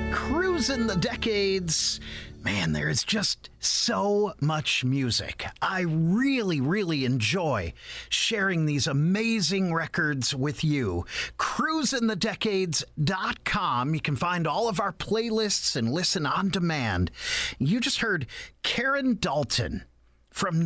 Cruising the decades. Man, there is just so much music. I really, really enjoy sharing these amazing records with you. CruisinTheDecades.com. You can find all of our playlists and listen on demand. You just heard Karen Dalton from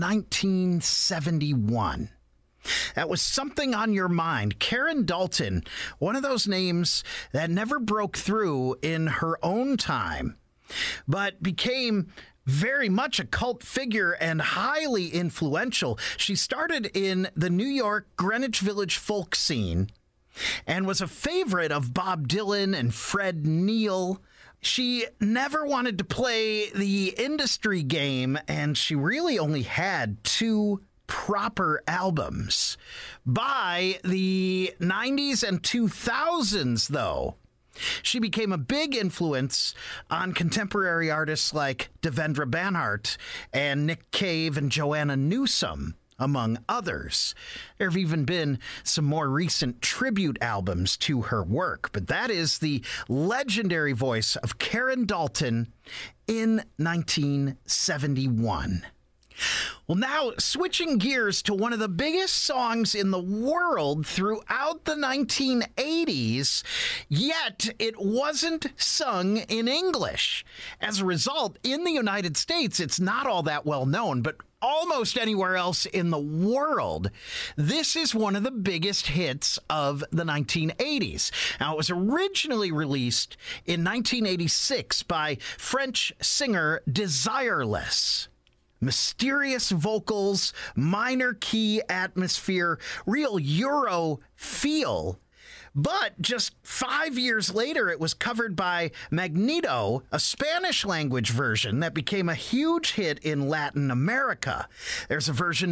1971. That was Something on Your Mind. Karen Dalton, one of those names that never broke through in her own time, but became very much a cult figure and highly influential. She started in the New York Greenwich Village folk scene and was a favorite of Bob Dylan and Fred Neil. She never wanted to play the industry game, and she really only had two proper albums. By the 90s and 2000s, though, she became a big influence on contemporary artists like Devendra Banhart and Nick Cave and Joanna Newsom, among others. There have even been some more recent tribute albums to her work, but that is the legendary voice of Karen Dalton in 1971. Well, now switching gears to one of the biggest songs in the world throughout the 1980s, yet it wasn't sung in English. As a result, in the United States, it's not all that well known, but almost anywhere else in the world, this is one of the biggest hits of the 1980s. Now, it was originally released in 1986 by French singer Desireless. Mysterious vocals, minor key atmosphere, real Euro feel. But just 5 years later, it was covered by Magneto, a Spanish language version that became a huge hit in Latin America. There's a version